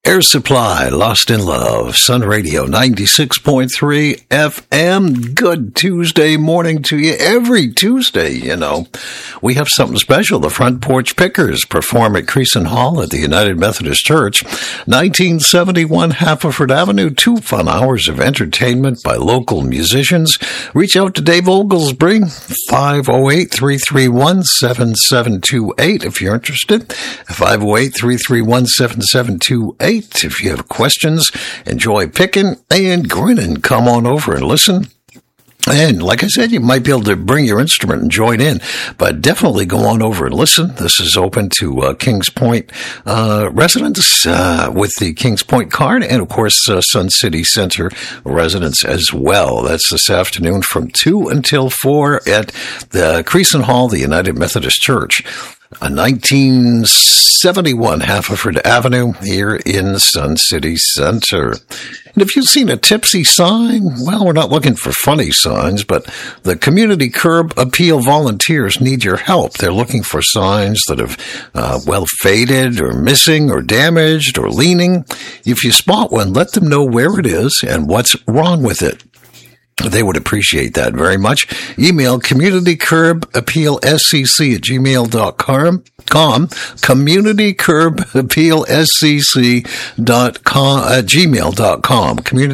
Air Supply, Lost in Love, Sun Radio 96.3 FM. Good Tuesday morning to you. Every Tuesday, you know, we have something special. The Front Porch Pickers perform at Creason Hall at the United Methodist Church, 1971 Haverford Avenue. 2 fun hours of entertainment by local musicians. Reach out to Dave Oglesby, 508-331-7728 if you're interested. 508-331-7728. If you have questions, enjoy picking and grinning. Come on over and listen. And like I said, you might be able to bring your instrument and join in, but definitely go on over and listen. This is open to Kings Point residents with the Kings Point card, and of course Sun City Center residents as well. That's this afternoon from 2 until 4 at the Creason Hall, the United Methodist Church. 1971 Haverford Avenue here in Sun City Center. And if you've seen a tipsy sign, well, we're not looking for funny signs, but the Community Curb Appeal volunteers need your help. They're looking for signs that have, faded or missing or damaged or leaning. If you spot one, let them know where it is and what's wrong with it. They would appreciate that very much. Email communitycurbappealscc@gmail.com. communitycurbappealscc.gmail.com.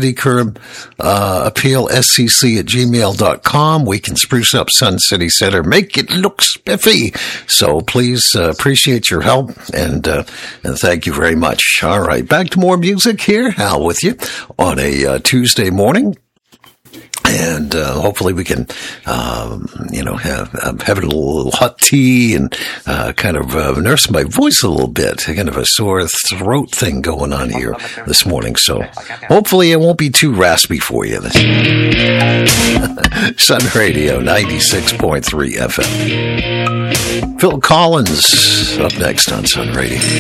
communitycurbappealscc@gmail.com. We can spruce up Sun City Center, make it look spiffy. So please appreciate your help and thank you very much. All right, back to more music here. Hal with you on a Tuesday morning. And hopefully we can, have a little hot tea and kind of nurse my voice a little bit. Kind of a sore throat thing going on here this morning. So hopefully it won't be too raspy for you. Sun Radio 96.3 FM. Phil Collins up next on Sun Radio.